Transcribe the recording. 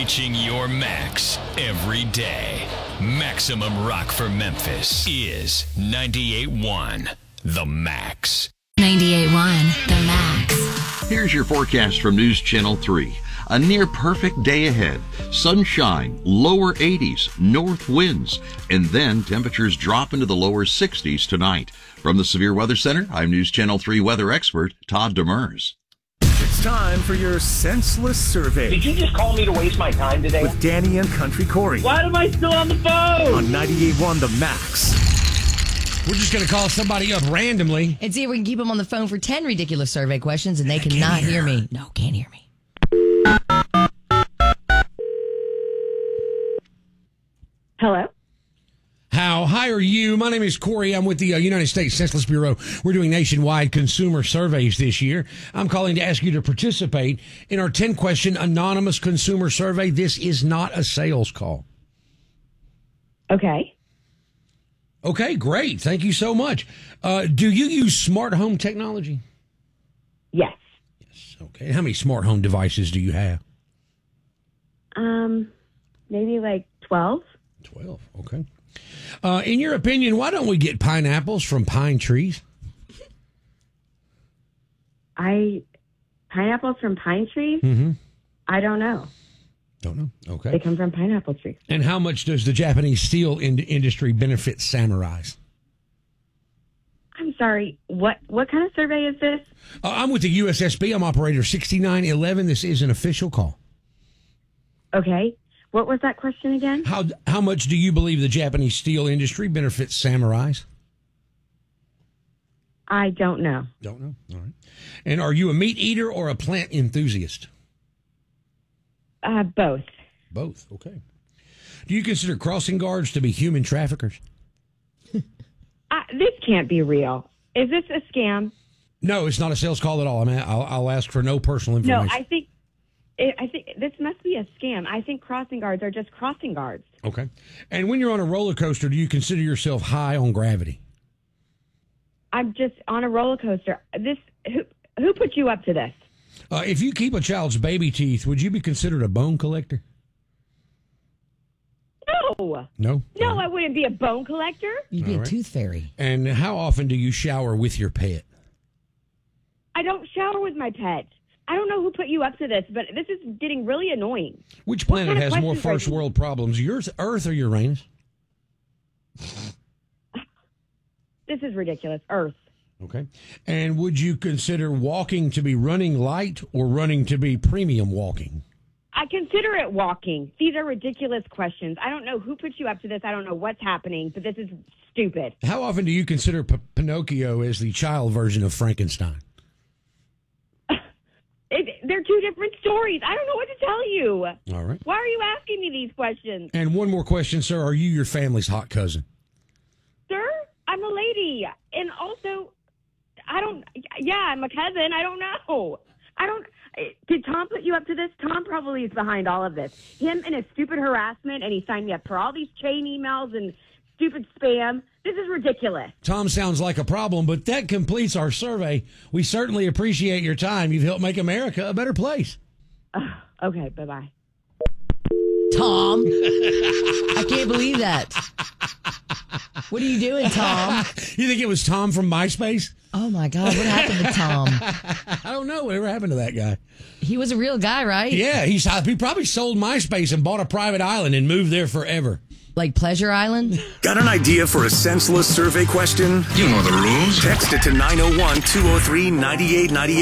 Reaching your max every day. Maximum rock for Memphis is 98.1 The Max. 98.1 The Max. Here's your forecast from News Channel 3. A near perfect day ahead. Sunshine, lower 80s, north winds, and then temperatures drop into the lower 60s tonight. From the Severe Weather Center, I'm News Channel 3 weather expert Todd Demers. It's time for your senseless survey. Did you just call me to waste my time today? With Danny and Country Corey. Why am I still on the phone? On 98.1 The Max. We're just going to call somebody up randomly. And see if we can keep them on the phone for 10 ridiculous survey questions, and they cannot hear me. No, can't hear me. Hello? How high are you? My name is Corey. I'm with the United States Census Bureau. We're doing nationwide consumer surveys this year. I'm calling to ask you to participate in our 10-question anonymous consumer survey. This is not a sales call. Okay. Okay, great. Thank you so much. Do you use smart home technology? Yes. Yes. Okay. How many smart home devices do you have? Maybe like 12. 12. Okay. In your opinion, why don't we get pineapples from pine trees? Pineapples from pine trees? Mm-hmm. I don't know. Don't know. Okay. They come from pineapple trees. And how much does the Japanese steel industry benefit samurais? I'm sorry. What kind of survey is this? I'm with the USSB. I'm operator 6911. This is an official call. Okay. What was that question again? How much do you believe the Japanese steel industry benefits samurais? I don't know. Don't know. All right. And are you a meat eater or a plant enthusiast? Both. Both. Okay. Do you consider crossing guards to be human traffickers? This can't be real. Is this a scam? No, it's not a sales call at all. I'll ask for no personal information. No, I think this must be a scam. I think crossing guards are just crossing guards. Okay. And when you're on a roller coaster, do you consider yourself high on gravity? I'm just on a roller coaster. Who put you up to this? If you keep a child's baby teeth, would you be considered a bone collector? No. No? No, I wouldn't be a bone collector. You'd be a tooth fairy. And how often do you shower with your pet? I don't shower with my pet. I don't know who put you up to this, but this is getting really annoying. Which planet kind of has more questions are first these? world problems, Earth or Uranus? This is ridiculous. Earth. Okay. And would you consider walking to be running light or running to be premium walking? I consider it walking. These are ridiculous questions. I don't know who put you up to this. I don't know what's happening, but this is stupid. How often do you consider Pinocchio as the child version of Frankenstein? They're two different stories. I don't know what to tell you. All right. Why are you asking me these questions? And one more question, sir. Are you your family's hot cousin? Sir, I'm a lady. And also, I'm a cousin. I don't know. Did Tom put you up to this? Tom probably is behind all of this. Him and his stupid harassment, and he signed me up for all these chain emails and stupid spam. This is ridiculous. Tom sounds like a problem, but that completes our survey. We certainly appreciate your time. You've helped make America a better place. Okay, bye-bye. Tom. I can't believe that. What are you doing, Tom? You think it was Tom from MySpace? Oh, my God. What happened to Tom? I don't know. Whatever happened to that guy? He was a real guy, right? Yeah, he probably sold MySpace and bought a private island and moved there forever. Like Pleasure Island? Got an idea for a senseless survey question? You know the rules. Text it to 901-203-9898.